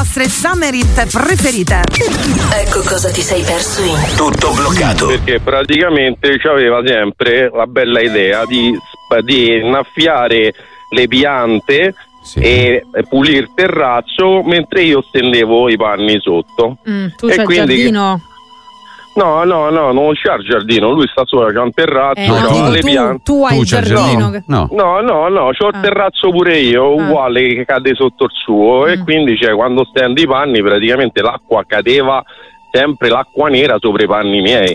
vostre summer hit preferite. Ecco cosa ti sei perso in Tutto bloccato. Perché praticamente c'aveva sempre la bella idea di innaffiare le piante e pulire il terrazzo mentre io stendevo i panni sotto. Tu c'hai il giardino? No, non c'ha il giardino, lui sta sopra, c'ha un terrazzo, le piante. Tu hai il giardino? No, c'ho il terrazzo pure io, uguale, che cade sotto il suo, e quindi quando stendo i panni praticamente l'acqua cadeva sempre, l'acqua nera sopra i panni miei.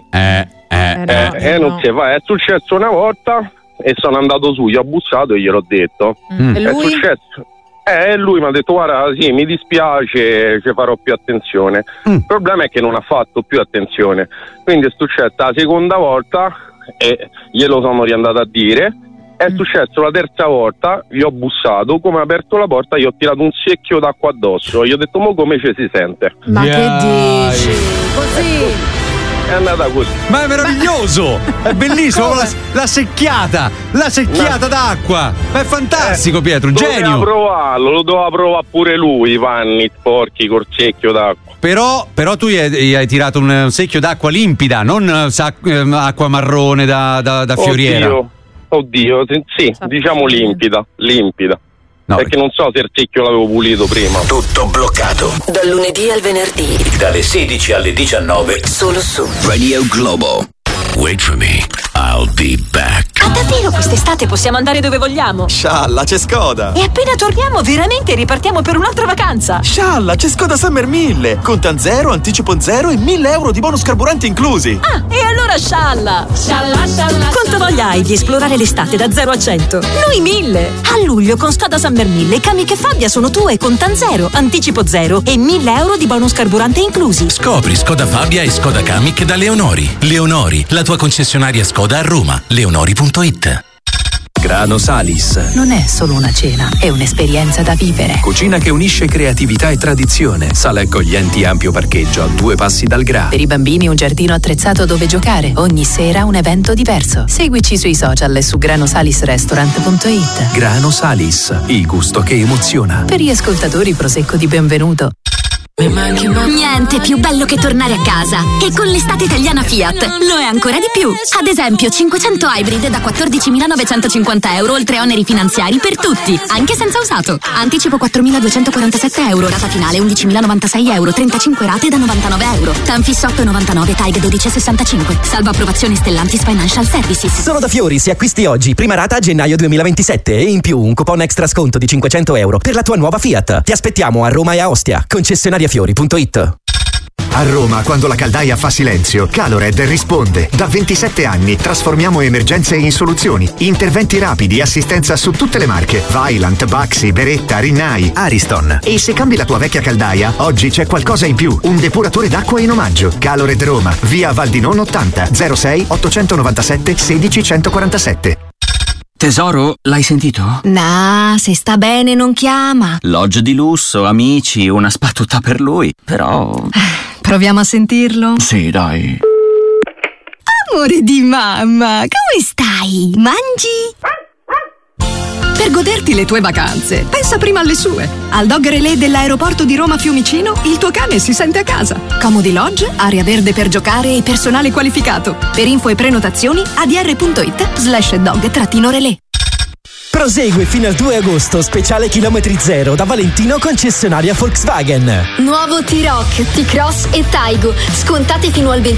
Non si fa, è successo una volta e sono andato su, gli ho bussato e gliel'ho detto. E lui? È successo. Lui mi ha detto: guarda, sì, mi dispiace, ci farò più attenzione. Il problema è che non ha fatto più attenzione, quindi è successo la seconda volta e glielo sono riandato a dire. È successo la terza volta, gli ho bussato, come ha aperto la porta gli ho tirato un secchio d'acqua addosso, gli ho detto: mo come ci si sente? Ma che dici? Così? È andata così. Ma è meraviglioso! È bellissimo! La secchiata d'acqua! Ma è fantastico, Pietro, genio! Lo doveva provare pure lui, i panni sporchi col secchio d'acqua. Però tu gli hai tirato un secchio d'acqua limpida, non acqua marrone da fioriera. Oddio, sì, diciamo limpida. No, perché non so se il secchio l'avevo pulito prima. Tutto bloccato. dal lunedì al venerdì, Dalle 16 alle 19. solo su Radio Globo. Wait for me. I'll be back. Ah, davvero quest'estate possiamo andare dove vogliamo? Scialla, c'è Skoda. E appena torniamo veramente ripartiamo per un'altra vacanza. Scialla, c'è Skoda Summer 1000. Contan 0, anticipo 0 e 1.000 euro di bonus carburanti inclusi. Ah, e allora scialla. Quanto voglia hai di esplorare l'estate da 0 a 100? Noi 1000. A luglio con Skoda Summer 1000 Kamiq e Fabia sono tue, contan 0, anticipo 0 e 1.000 euro di bonus carburante inclusi. Scopri Skoda Fabia e Skoda Kamiq da Leonori. Leonori, la tua concessionaria Skoda a Roma. Leonori.it. Grano Salis non è solo una cena, è un'esperienza da vivere. Cucina che unisce creatività e tradizione. Sale accoglienti e ampio parcheggio a 2 passi dal Gra. Per i bambini un giardino attrezzato dove giocare. Ogni sera un evento diverso. Seguici sui social e su granosalisrestaurant.it. Grano Salis, il gusto che emoziona. Per gli ascoltatori prosecco di benvenuto. Niente più bello che tornare a casa. E con l'estate italiana Fiat lo è ancora di più. Ad esempio 500 hybrid da 14.950 euro, oltre oneri finanziari per tutti, anche senza usato. Anticipo 4.247 euro, rata finale 11.096 euro, 35 rate da 99 euro. Tanfisso 8,99, TAG 12,65. Salvo approvazione Stellantis Financial Services. Solo da Fiori, se acquisti oggi, prima rata a gennaio 2027 e in più un coupon extra sconto di 500 euro per la tua nuova Fiat. Ti aspettiamo a Roma e a Ostia. Concessionaria Fiori.it. A Roma, quando la caldaia fa silenzio, Calored risponde. Da 27 anni trasformiamo emergenze in soluzioni. Interventi rapidi, assistenza su tutte le marche: Vaillant, Baxi, Beretta, Rinnai, Ariston. E se cambi la tua vecchia caldaia, oggi c'è qualcosa in più: un depuratore d'acqua in omaggio. Calored Roma, via Valdinon 80 06 897 16 147. Tesoro, l'hai sentito? Nah, se sta bene non chiama. Lodge di lusso, amici, una spa tutta per lui. Però... Proviamo a sentirlo? Sì, dai. Amore di mamma, come stai? Mangi? Per goderti le tue vacanze, pensa prima alle sue. Al Dog Relay dell'aeroporto di Roma Fiumicino, il tuo cane si sente a casa. Comodi lodge, area verde per giocare e personale qualificato. Per info e prenotazioni, adr.it/dog-relay. Prosegue fino al 2 agosto, speciale chilometri zero da Valentino, concessionaria Volkswagen. Nuovo T-Roc, T-Cross e Taigo, scontate fino al 20